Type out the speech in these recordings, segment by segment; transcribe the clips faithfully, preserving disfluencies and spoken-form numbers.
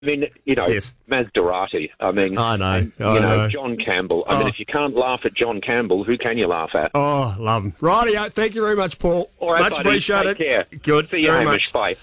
I mean, you know, Yes. Maserati. I mean, I know, and, I you know, know. John Campbell. I Oh. mean, if you can't laugh at John Campbell, who can you laugh at? Oh, love him. Rightio, thank you very much, Paul. All right, much buddy, appreciated. take care. Good, See you, very Hamish. much. Bye.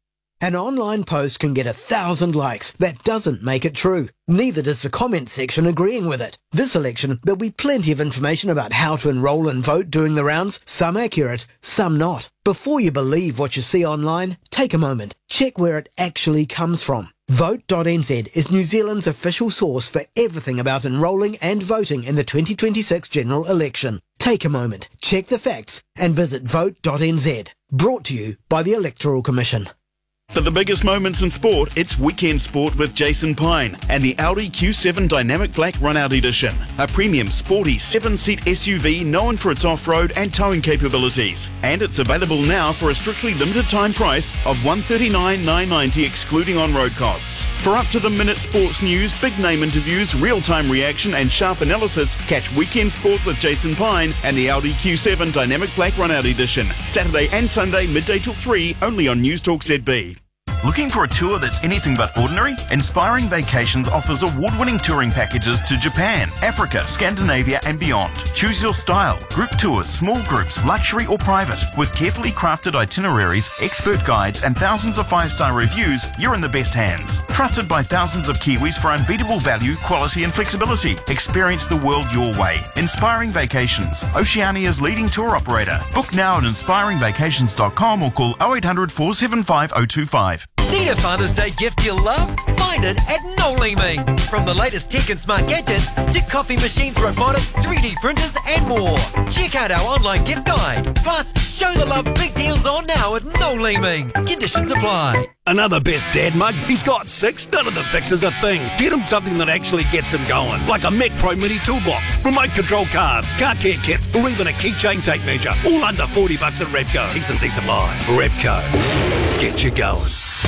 An online post can get a thousand likes. That doesn't make it true. Neither does the comment section agreeing with it. This election, there'll be plenty of information about how to enrol and vote doing the rounds, some accurate, some not. Before you believe what you see online, take a moment. Check where it actually comes from. vote dot n z is New Zealand's official source for everything about enrolling and voting in the twenty twenty-six general election. Take a moment, check the facts, and visit vote dot n z. Brought to you by the Electoral Commission. For the biggest moments in sport, it's Weekend Sport with Jason Pine and the Audi Q seven Dynamic Black Runout Edition, a premium sporty seven-seat S U V known for its off-road and towing capabilities. And it's available now for a strictly limited time price of one hundred thirty-nine thousand nine hundred ninety dollars excluding on-road costs. For up-to-the-minute sports news, big-name interviews, real-time reaction and sharp analysis, catch Weekend Sport with Jason Pine and the Audi Q seven Dynamic Black Runout Edition. Saturday and Sunday, midday till three, only on News Talk Z B. Looking for a tour that's anything but ordinary? Inspiring Vacations offers award-winning touring packages to Japan, Africa, Scandinavia and beyond. Choose your style. Group tours, small groups, luxury or private. With carefully crafted itineraries, expert guides and thousands of five-star reviews, you're in the best hands. Trusted by thousands of Kiwis for unbeatable value, quality and flexibility. Experience the world your way. Inspiring Vacations, Oceania's leading tour operator. Book now at inspiring vacations dot com or call oh eight hundred, four seven five, oh two five. Need a Father's Day gift you love? Find it at Noel Leeming. From the latest tech and smart gadgets to coffee machines, robotics, three D printers and more. Check out our online gift guide. Plus, show the love big deals on now at Noel Leeming. Conditions apply. Another best dad mug? He's got six. None of them fixes a thing. Get him something that actually gets him going. Like a Mac Pro Mini toolbox, remote control cars, car care kits, or even a keychain tape measure. All under forty bucks at Repco. T's and C's apply. Repco. Get you going.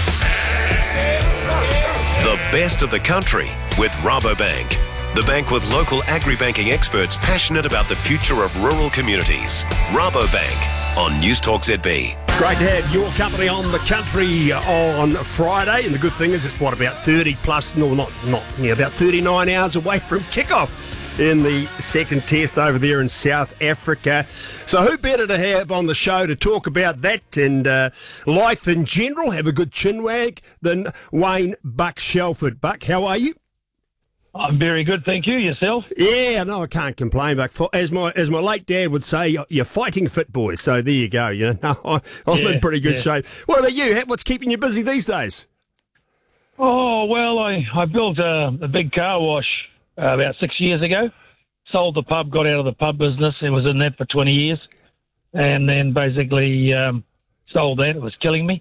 The best of the country with Rabobank. The bank with local agri-banking experts passionate about the future of rural communities. Rabobank on News Talk Z B. Great to have your company on the country on Friday, and the good thing is it's what, about thirty plus, no, not not yeah, about thirty-nine hours away from kickoff in the second test over there in South Africa. So who better to have on the show to talk about that and uh, life in general, have a good chinwag, than Wayne Buck Shelford. Buck, how are you? I'm very good, thank you. Yourself? Yeah, no, I can't complain. But for, as my as my late dad would say, you're, you're fighting fit, boys. So there you go. You know, I, I'm Yeah, in pretty good yeah. shape. What about you? What's keeping you busy these days? Oh, well, I, I built a, a big car wash uh, about six years ago. Sold the pub, got out of the pub business. It was in that for twenty years. And then basically um, sold that. It was killing me.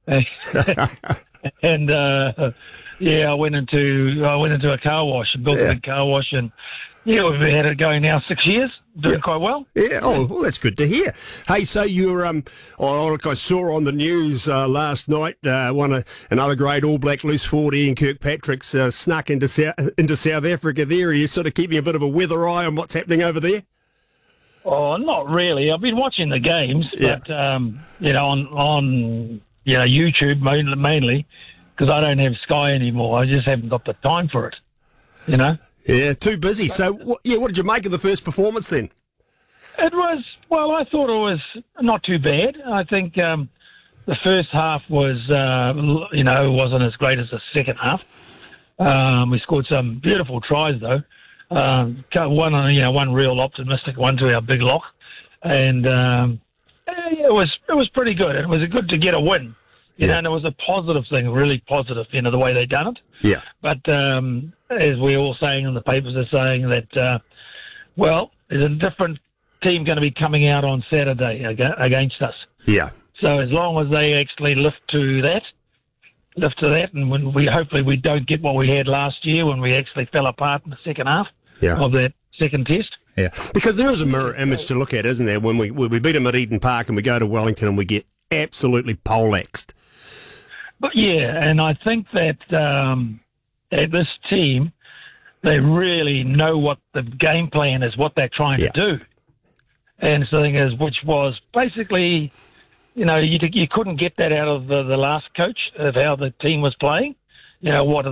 and, uh, yeah, I went into I went into a car wash and built Yeah. a big car wash. And, yeah, we've had it going now six years. Doing Yeah. quite well. Yeah, oh, well, that's good to hear. Hey, so you're, um, oh, like I saw on the news uh, last night, uh, one of, another great All Black loose forward, Ian Kirkpatrick's uh, snuck into South, into South Africa there. Are you sort of keeping a bit of a weather eye on what's happening over there? Oh, not really. I've been watching the games, Yeah. but um, you know, on on you know YouTube mainly, mainly because I don't have Sky anymore. I just haven't got the time for it. You know. Yeah, too busy. So, what, yeah, what did you make of the first performance then? It was well. I thought it was not too bad. I think um, the first half was uh, you know wasn't as great as the second half. Um, we scored some beautiful tries though. Um, one, you know, one real optimistic one to our big lock, and um, it was it was pretty good. It was good to get a win, you know, and it was a positive thing, really positive, you know, the way they done it. Yeah. But um, as we're all saying in the papers, are saying that, uh, well, there's a different team going to be coming out on Saturday ag- against us. Yeah. So as long as they actually lift to that, lift to that, and when we hopefully we don't get what we had last year when we actually fell apart in the second half Yeah. of that second test. Yeah, because there is a mirror image to look at, isn't there? When we when we beat them at Eden Park and we go to Wellington and we get absolutely poleaxed. But yeah, and I think that um, that this team, they really know what the game plan is, what they're trying Yeah. to do, and so the thing is, which was basically, you know, you you couldn't get that out of the, the last coach of how the team was playing. you know, what